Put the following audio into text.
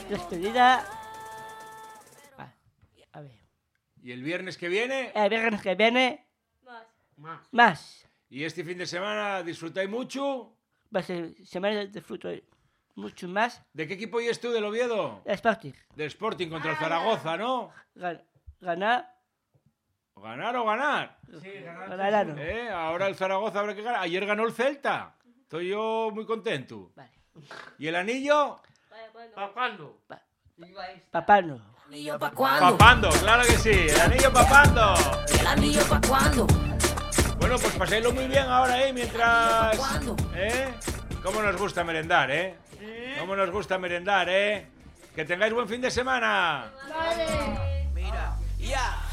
despedida. A ver. ¿Y el viernes que viene? El viernes que viene, Más. más. ¿Y este fin de semana disfrutáis mucho? Va a ser semana de fútbol mucho más. ¿De qué equipo eres tú, del Oviedo? Sporting. Del Sporting contra el Zaragoza, ¿no? Ganar. ¿Ganar o ganar? Sí, Ganaron. Ahora el Zaragoza habrá que ganar. Ayer ganó el Celta. Estoy yo muy contento. Vale. ¿Y el anillo? ¿Para cuándo? Papá no. ¿Anillo pa' cuándo? Papando, claro que sí. El anillo papando. ¿El anillo pa' cuándo? Bueno, pues paséislo muy bien ahora, mientras... ¿Cuándo? ¿Cómo nos gusta merendar, ¿Cómo nos gusta merendar, Que tengáis buen fin de semana. Mira, ya.